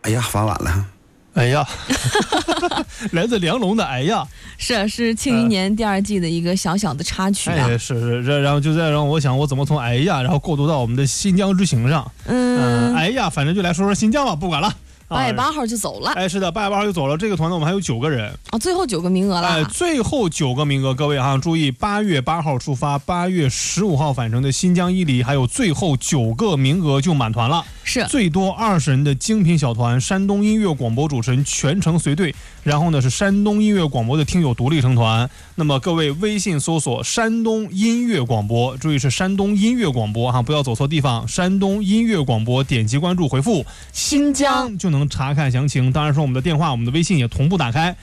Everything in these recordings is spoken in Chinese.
哎呀，发晚了。 哎呀，来自梁龙的哎呀， 是庆余年第2季的一个小小的插曲啊。 是，然后就再让我想我怎么从哎呀，然后过渡到我们的新疆之行上。哎呀，反正就来说说新疆吧，不管了。 8月8号就走了。 是的，8月8号就走了。这个团呢，我们还有9个人最后9个名额了。 最后9个名额，各位哈，注意，8月8号出发，8月15号返程的新疆伊犁，还有最后9个名额就满团了。 是最多20人的精品小团，山东音乐广播主持人全程随队，然后呢是山东音乐广播的听友独立成团。那么各位微信搜索山东音乐广播，注意是山东音乐广播哈，不要走错地方。山东音乐广播，点击关注，回复新疆就能查看详情。当然说我们的电话，我们的微信也同步打开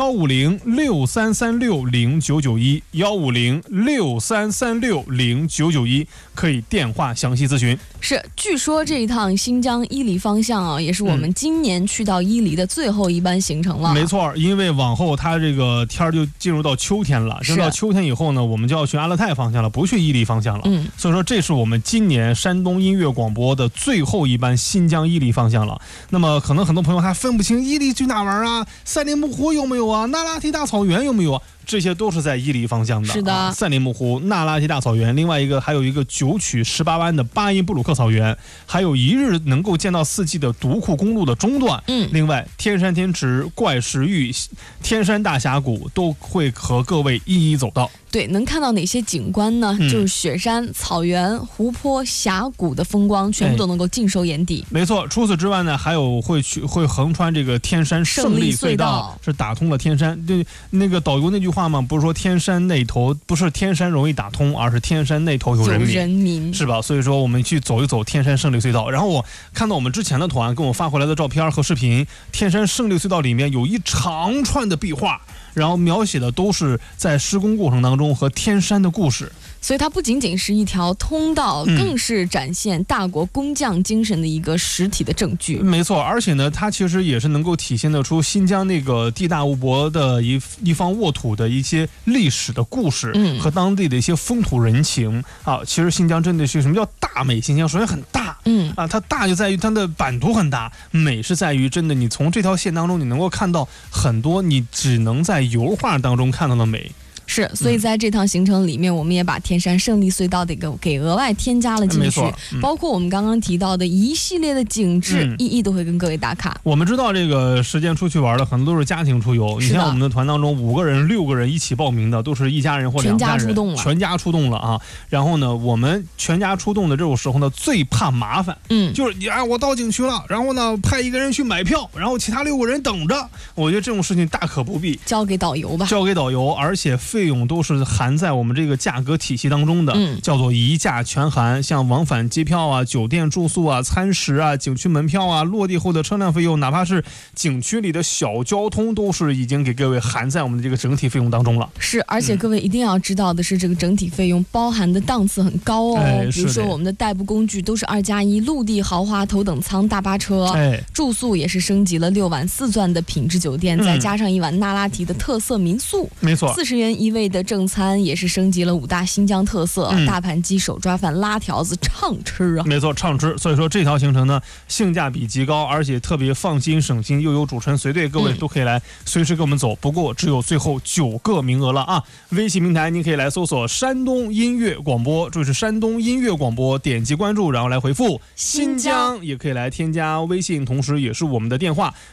，15063360991，15063360991，可以电话详细咨询。 是，据说这一趟新疆伊犁方向啊，也是我们今年去到伊犁的最后一班行程了。 没错，因为往后它这个天就进入到秋天了，进入到秋天以后呢，我们就要去阿勒泰方向了，不去伊犁方向了。所以说这是我们今年山东音乐广播的最后一班新疆伊犁方向了。那么可能很多朋友还分不清伊犁去哪玩啊，赛里木湖有没有啊，那拉提大草原有没有啊？这些都是在伊犁方向的。 是的， 赛里木湖、那拉提大草原，另外还有一个9曲18弯的巴音布鲁克草原，还有一日能够见到4季的独库公路的中段。另外天山天池、怪石峪、天山大峡谷都会和各位一一走到。 对，能看到哪些景观呢？就是雪山、草原、湖泊、峡谷的风光，全部都能够尽收眼底。 没错，除此之外呢，还有会横穿这个天山胜利隧道，是打通了天山。对，那个导游那句话嘛，不是说天山那头不是天山容易打通，而是天山那头有人民，是吧？所以说我们去走一走天山胜利隧道。然后我看到我们之前的团给我发回来的照片和视频，天山胜利隧道里面有一长串的壁画，然后描写的都是在施工过程当中和天山的故事。 所以它不仅仅是一条通道，更是展现大国工匠精神的一个实体的证据。 没错，而且呢，它其实也是能够体现得出新疆那个地大物博的一方沃土的一些历史的故事，和当地的一些风土人情啊。其实新疆真的是什么叫大美？新疆首先很大，它大就在于它的版图很大，美是在于真的你从这条线当中你能够看到很多你只能在油画当中看到的美。 是，所以在这趟行程里面，我们也把天山胜利隧道给额外添加了进去，包括我们刚刚提到的一系列的景致，一一都会跟各位打卡。 我们知道这个时间出去玩的很多都是家庭出游，你像我们的团当中5个人、6个人一起报名的，都是一家人或2家人，全家出动了啊。然后呢，我们全家出动的这种时候呢，最怕麻烦，就是我到景区了，然后呢派1个人去买票，然后其他6个人等着。我觉得这种事情大可不必， 交给导游吧， 交给导游，而且费用都是含在我们这个价格体系当中的，叫做一价全含，像往返机票啊、酒店住宿啊、餐食啊、景区门票啊、落地后的车辆费用，哪怕是景区里的小交通，都是已经给各位含在我们的这个整体费用当中了。 是，而且各位一定要知道的是，这个整体费用包含的档次很高哦。比如说我们的代步工具都是2+1，陆地豪华头等舱大巴车，住宿也是升级了6晚4钻的品质酒店，再加上1晚那拉提的特色民宿， 没错 ，40元1位的正餐也是升级了5大新疆特色，大盘鸡、手抓饭、拉条子，畅吃啊！ 没错，畅吃。所以说这条行程呢，性价比极高，而且特别放心省心，又有主持人随队，各位都可以来随时跟我们走。不过只有最后9个名额了啊！微信平台您可以来搜索山东音乐广播，这是山东音乐广播，点击关注，然后来回复新疆，也可以来添加微信，同时也是我们的电话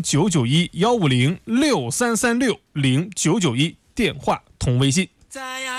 15063360991，15063360991，电话同微信。